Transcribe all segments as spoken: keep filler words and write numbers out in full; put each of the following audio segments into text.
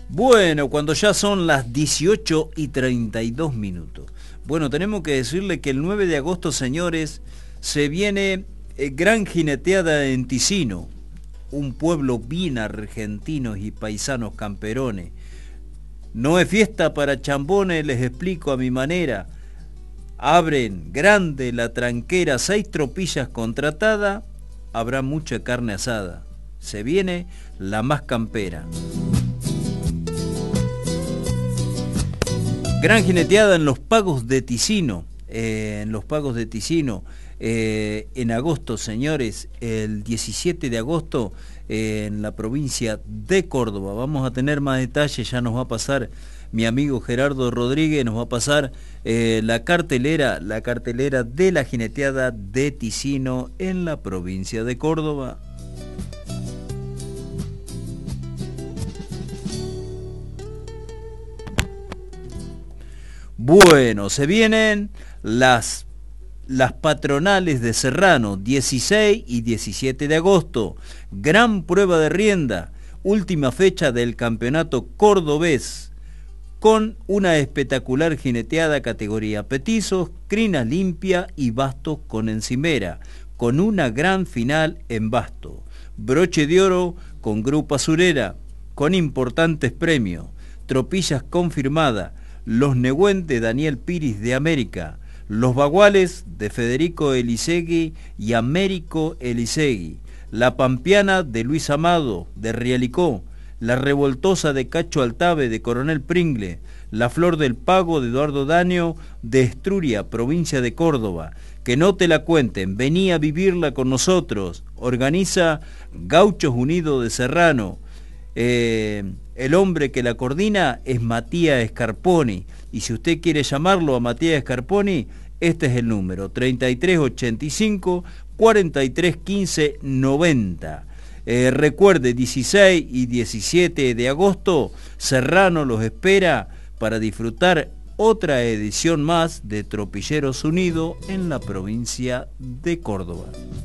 Bueno, cuando ya son las dieciocho y treinta y dos minutos. Bueno, tenemos que decirle que el nueve de agosto, señores, se viene eh, gran jineteada en Ticino, un pueblo bien argentinos y paisanos camperones. No es fiesta para chambones, les explico a mi manera. Abren grande la tranquera, seis tropillas contratada, habrá mucha carne asada. Se viene la más campera. Gran jineteada en los pagos de Ticino, eh, en los pagos de Ticino, eh, en agosto, señores, el diecisiete de agosto, eh, en la provincia de Córdoba. Vamos a tener más detalles, ya nos va a pasar mi amigo Gerardo Rodríguez, nos va a pasar eh, la cartelera, la cartelera de la jineteada de Ticino en la provincia de Córdoba. Bueno, se vienen las, las patronales de Serrano, dieciséis y diecisiete de agosto. Gran prueba de rienda, última fecha del campeonato cordobés, con una espectacular jineteada categoría petizos, crina limpia y bastos con encimera, con una gran final en basto. Broche de oro con grupa surera, con importantes premios, tropillas confirmadas, los Nehuen de Daniel Piris de América, los Baguales de Federico Elisegui y Américo Elisegui, la Pampiana de Luis Amado de Rialicó, la Revoltosa de Cacho Altave de Coronel Pringle, la Flor del Pago de Eduardo Daño de Estruria, provincia de Córdoba. Que no te la cuenten, vení a vivirla con nosotros. Organiza Gauchos Unidos de Serrano. Eh, el hombre que la coordina es Matías Scarponi, y si usted quiere llamarlo a Matías Scarponi, este es el número treinta y tres ochenta y cinco, cuarenta y tres quince noventa. Eh, recuerde, dieciséis y diecisiete de agosto, Serrano los espera para disfrutar otra edición más de Tropilleros Unidos en la provincia de Córdoba.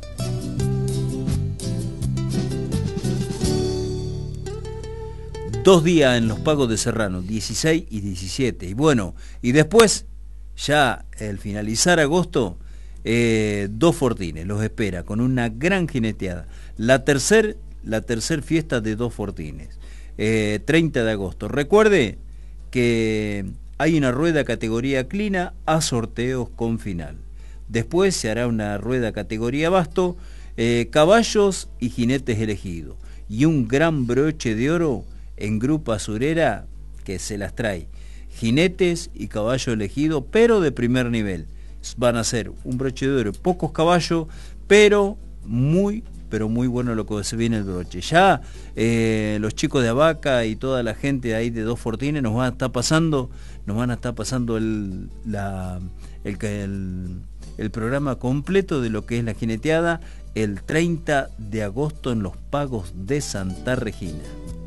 Dos días en los pagos de Serrano, dieciséis y diecisiete. Y bueno, y después, ya al finalizar agosto, eh, dos Fortines los espera con una gran jineteada. La tercer, la tercer fiesta de dos Fortines, eh, treinta de agosto. Recuerde que hay una rueda categoría clina a sorteos con final. Después se hará una rueda categoría basto, eh, caballos y jinetes elegidos. Y un gran broche de oro en grupa surera que se las trae. Jinetes y caballo elegido, pero de primer nivel. Van a ser un broche de oro, pocos caballos, pero muy, pero muy bueno lo que se viene el broche. Ya eh, los chicos de Abaca y toda la gente ahí de Dos Fortines nos van a estar pasando, nos van a estar pasando el, la, el, el, el programa completo de lo que es la jineteada el treinta de agosto en los pagos de Santa Regina.